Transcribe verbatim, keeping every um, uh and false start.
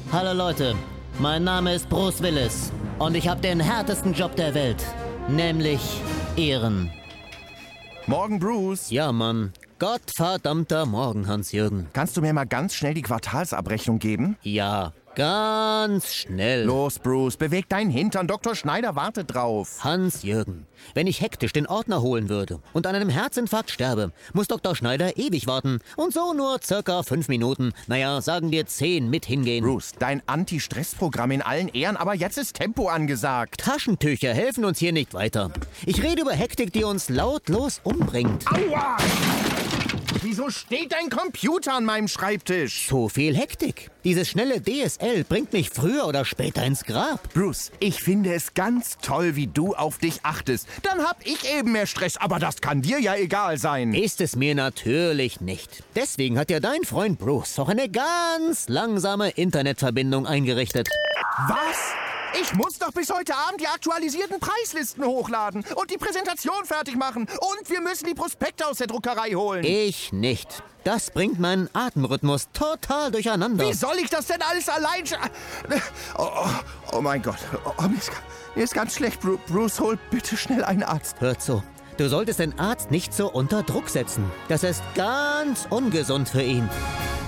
Hallo Leute, mein Name ist Bruce Willis und ich habe den härtesten Job der Welt, nämlich Ehren. Morgen, Bruce. Ja, Mann. Gottverdammter Morgen, Hans-Jürgen. Kannst du mir mal ganz schnell die Quartalsabrechnung geben? Ja, ganz schnell. Los, Bruce, beweg deinen Hintern. Doktor Schneider wartet drauf. Hans-Jürgen, wenn ich hektisch den Ordner holen würde und an einem Herzinfarkt sterbe, muss Doktor Schneider ewig warten. Und so nur circa fünf Minuten, naja, sagen wir zehn mit hingehen. Bruce, dein Anti-Stress-Programm in allen Ehren, aber jetzt ist Tempo angesagt. Taschentücher helfen uns hier nicht weiter. Ich rede über Hektik, die uns lautlos umbringt. Aua! Wieso steht dein Computer an meinem Schreibtisch? So viel Hektik. Dieses schnelle D S L bringt mich früher oder später ins Grab. Bruce, ich finde es ganz toll, wie du auf dich achtest. Dann hab ich eben mehr Stress, aber das kann dir ja egal sein. Ist es mir natürlich nicht. Deswegen hat ja dein Freund Bruce auch eine ganz langsame Internetverbindung eingerichtet. Was? Ich muss doch bis heute Abend die aktualisierten Preislisten hochladen und die Präsentation fertig machen. Und wir müssen die Prospekte aus der Druckerei holen. Ich nicht. Das bringt meinen Atemrhythmus total durcheinander. Wie soll ich das denn alles allein scha- oh, oh, oh mein Gott. Oh, mir, ist, mir ist ganz schlecht. Bru- Bruce, hol bitte schnell einen Arzt. Hört zu. Du solltest den Arzt nicht so unter Druck setzen. Das ist ganz ungesund für ihn.